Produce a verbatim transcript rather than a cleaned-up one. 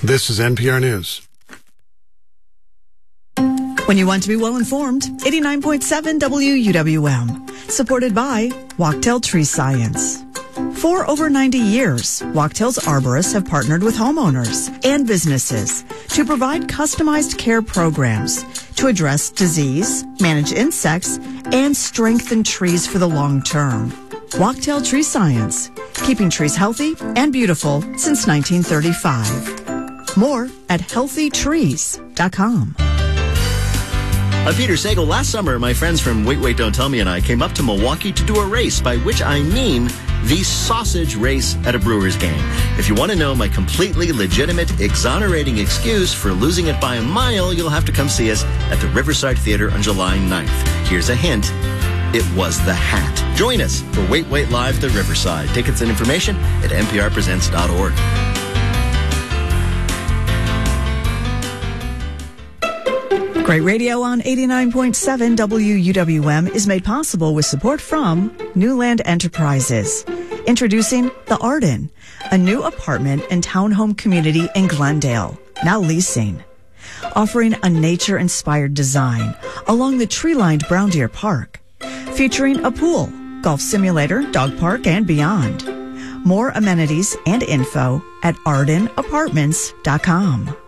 This is N P R News. When you want to be well informed, eighty-nine point seven W U W M. Supported by Wachtell Tree Science. For over ninety years, Wachtel's arborists have partnered with homeowners and businesses to provide customized care programs to address disease, manage insects, and strengthen trees for the long term. Wachtell Tree Science, keeping trees healthy and beautiful since nineteen thirty-five. More at healthy trees dot com. I'm Peter Sagal. Last summer, my friends from Wait, Wait, Don't Tell Me and I came up to Milwaukee to do a race, by which I mean the sausage race at a Brewers game. If you want to know my completely legitimate, exonerating excuse for losing it by a mile, you'll have to come see us at the Riverside Theater on July ninth. Here's a hint. It was the hat. Join us for Wait, Wait Live to Riverside. Tickets and information at N P R presents dot org. Great Radio on eighty-nine point seven W U W M is made possible with support from Newland Enterprises. Introducing The Arden, a new apartment and townhome community in Glendale, now leasing. Offering a nature-inspired design along the tree-lined Brown Deer Park. Featuring a pool, golf simulator, dog park, and beyond. More amenities and info at arden apartments dot com.